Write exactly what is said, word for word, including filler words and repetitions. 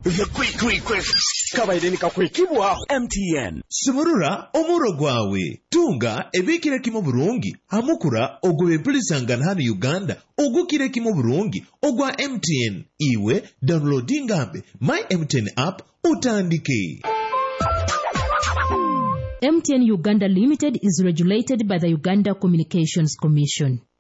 The quick, quick, quick. Kabaideni kakwekibwa. M T N. Simurura omuro gwawe. Tunga ebikire kimo burungi. Hamukura ogwe pulisangana hano Uganda. Ogukire kimo burungi. Ogwa M T N. Iwe downloading ambe My M T N app utandike. M T N Uganda Limited is regulated by the Uganda Communications Commission.